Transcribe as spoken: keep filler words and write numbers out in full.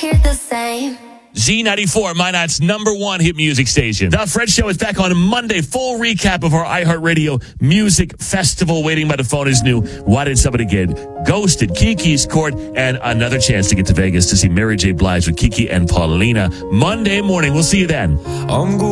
hear the same. Z ninety-four, Minot's number one hit music station. The Fred Show is back on Monday. Full recap of our iHeartRadio Music Festival. Waiting by the Phone is new. Why Did Somebody Get Ghosted? Kiki's Court, and another chance to get to Vegas to see Mary J. Blige with Kiki and Paulina Monday morning. We'll see you then.